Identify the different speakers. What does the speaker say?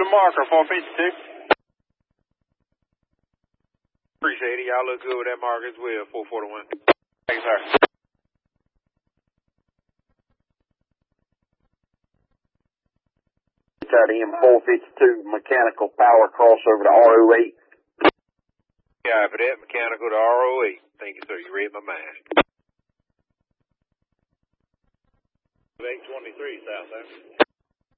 Speaker 1: the marker, 452.
Speaker 2: Appreciate it. Y'all look good with that marker as well, 441.
Speaker 1: Thanks, sir.
Speaker 3: Got M452 mechanical power crossover to RO8.
Speaker 2: Yeah, for that, mechanical to RO8. Thank you, sir. You read my mind.
Speaker 1: 823 south, sir.